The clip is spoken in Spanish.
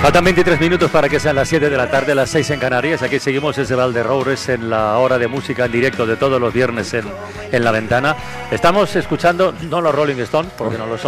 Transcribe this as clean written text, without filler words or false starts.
Faltan 23 minutos para que sean las 7 de la tarde, las 6 en Canarias. Aquí seguimos desde Valderroures en la hora de música en directo de todos los viernes en La Ventana. Estamos escuchando, no los Rolling Stones, porque no lo son.